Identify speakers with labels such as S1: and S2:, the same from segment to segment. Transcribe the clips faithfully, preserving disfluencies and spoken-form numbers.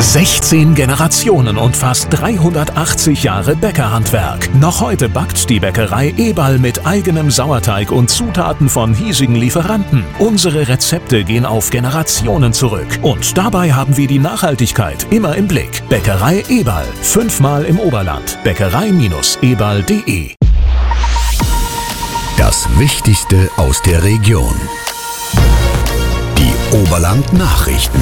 S1: sechzehn Generationen und fast dreihundertachtzig Jahre Bäckerhandwerk. Noch heute backt die Bäckerei Eberl mit eigenem Sauerteig und Zutaten von hiesigen Lieferanten. Unsere Rezepte gehen auf Generationen zurück. Und dabei haben wir die Nachhaltigkeit immer im Blick. Bäckerei Eberl. Fünfmal im Oberland. Bäckerei Eberl punkt de.
S2: Das Wichtigste aus der Region. Die Oberland-Nachrichten.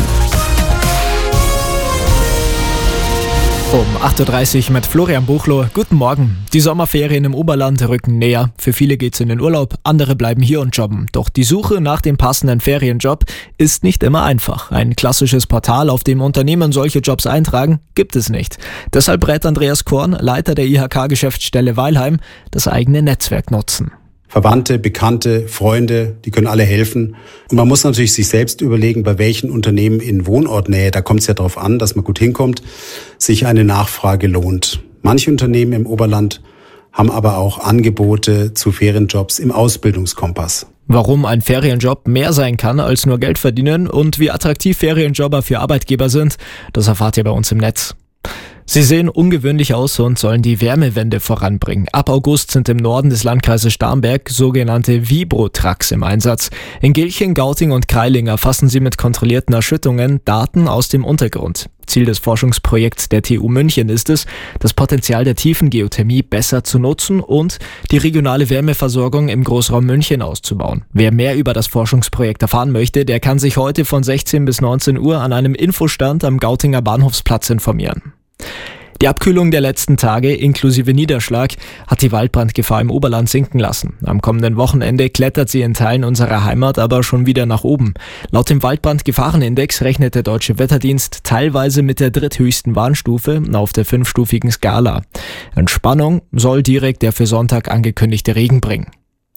S3: Um acht Uhr dreißig mit Florian Buchloh. Guten Morgen. Die Sommerferien im Oberland rücken näher. Für viele geht's in den Urlaub, andere bleiben hier und jobben. Doch die Suche nach dem passenden Ferienjob ist nicht immer einfach. Ein klassisches Portal, auf dem Unternehmen solche Jobs eintragen, gibt es nicht. Deshalb rät Andreas Korn, Leiter der I H K-Geschäftsstelle Weilheim, das eigene Netzwerk nutzen.
S4: Verwandte, Bekannte, Freunde, die können alle helfen. Und man muss natürlich sich selbst überlegen, bei welchen Unternehmen in Wohnortnähe, da kommt es ja darauf an, dass man gut hinkommt, sich eine Nachfrage lohnt. Manche Unternehmen im Oberland haben aber auch Angebote zu Ferienjobs im Ausbildungskompass.
S3: Warum ein Ferienjob mehr sein kann als nur Geld verdienen und wie attraktiv Ferienjobber für Arbeitgeber sind, das erfahrt ihr bei uns im Netz. Sie sehen ungewöhnlich aus und sollen die Wärmewende voranbringen. Ab August sind im Norden des Landkreises Starnberg sogenannte Vibro-Trucks im Einsatz. In Gilching, Gauting und Kreiling erfassen sie mit kontrollierten Erschütterungen Daten aus dem Untergrund. Ziel des Forschungsprojekts der T U München ist es, das Potenzial der Tiefengeothermie besser zu nutzen und die regionale Wärmeversorgung im Großraum München auszubauen. Wer mehr über das Forschungsprojekt erfahren möchte, der kann sich heute von sechzehn bis neunzehn Uhr an einem Infostand am Gautinger Bahnhofsplatz informieren. Die Abkühlung der letzten Tage inklusive Niederschlag hat die Waldbrandgefahr im Oberland sinken lassen. Am kommenden Wochenende klettert sie in Teilen unserer Heimat aber schon wieder nach oben. Laut dem Waldbrandgefahrenindex rechnet der Deutsche Wetterdienst teilweise mit der dritthöchsten Warnstufe auf der fünfstufigen Skala. Entspannung soll direkt der für Sonntag angekündigte Regen bringen.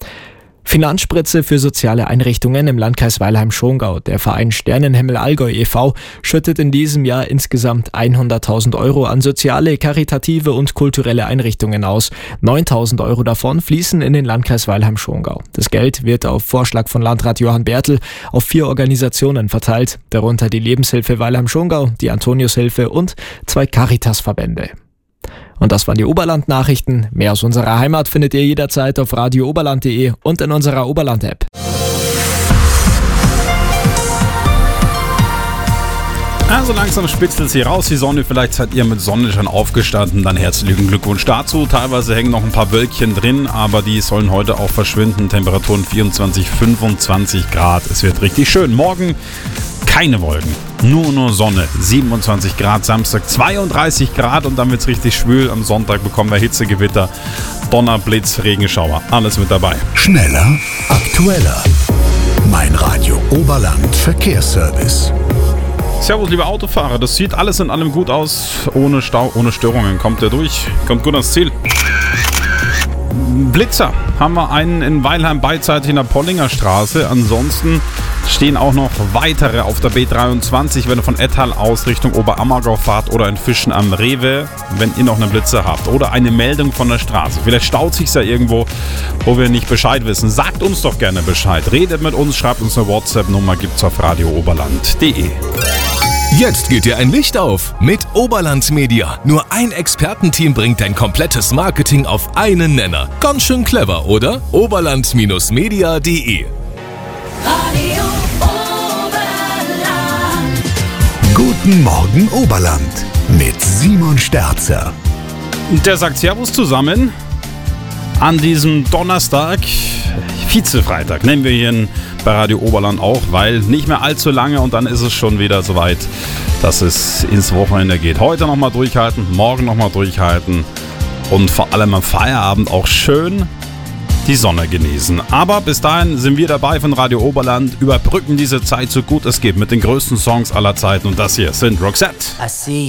S3: Finanzspritze für soziale Einrichtungen im Landkreis Weilheim-Schongau. Der Verein Sternenhimmel Allgäu e V schüttet in diesem Jahr insgesamt hunderttausend Euro an soziale, karitative und kulturelle Einrichtungen aus. neuntausend Euro davon fließen in den Landkreis Weilheim-Schongau. Das Geld wird auf Vorschlag von Landrat Johann Bertl auf vier Organisationen verteilt, darunter die Lebenshilfe Weilheim-Schongau, die Antoniushilfe und zwei Caritas-Verbände. Und das waren die Oberland-Nachrichten. Mehr aus unserer Heimat findet ihr jederzeit auf radio oberland punkt de und in unserer Oberland-App.
S5: Also langsam spitzelt sie raus, die Sonne. Vielleicht seid ihr mit Sonne schon aufgestanden. Dann herzlichen Glückwunsch dazu. Teilweise hängen noch ein paar Wölkchen drin, aber die sollen heute auch verschwinden. Temperaturen vierundzwanzig, fünfundzwanzig Grad. Es wird richtig schön. Morgen keine Wolken, nur nur Sonne. siebenundzwanzig Grad, Samstag zweiunddreißig Grad und dann wird es richtig schwül. Am Sonntag bekommen wir Hitzegewitter, Donner, Blitz, Regenschauer. Alles mit dabei.
S2: Schneller, aktueller. Mein Radio Oberland Verkehrsservice.
S5: Servus, liebe Autofahrer. Das sieht alles in allem gut aus. Ohne Stau, ohne Störungen. Kommt ihr durch? Kommt gut ans Ziel. Blitzer haben wir einen in Weilheim beidseitig in der Pollinger Straße. Ansonsten stehen auch noch weitere auf der B dreiundzwanzig, wenn ihr von Ettal aus Richtung Oberammergau fahrt oder in Fischen am Rewe, wenn ihr noch einen Blitzer habt oder eine Meldung von der Straße. Vielleicht staut sich's ja irgendwo, wo wir nicht Bescheid wissen. Sagt uns doch gerne Bescheid. Redet mit uns, schreibt uns eine WhatsApp-Nummer, gibt's auf radio oberland punkt de.
S6: Jetzt geht dir ein Licht auf mit Oberland Media. Nur ein Expertenteam bringt dein komplettes Marketing auf einen Nenner. Ganz schön clever, oder? oberland Media punkt de.
S7: Radio Oberland.
S2: Guten Morgen Oberland mit Simon Sterzer.
S5: Der sagt Servus zusammen an diesem Donnerstag, Vizefreitag, nennen wir hier bei Radio Oberland auch, weil nicht mehr allzu lange und dann ist es schon wieder soweit, dass es ins Wochenende geht. Heute nochmal durchhalten, morgen nochmal durchhalten und vor allem am Feierabend auch schön die Sonne genießen. Aber bis dahin sind wir dabei von Radio Oberland, überbrücken diese Zeit so gut es geht mit den größten Songs aller Zeiten und das hier sind Roxette.
S8: I see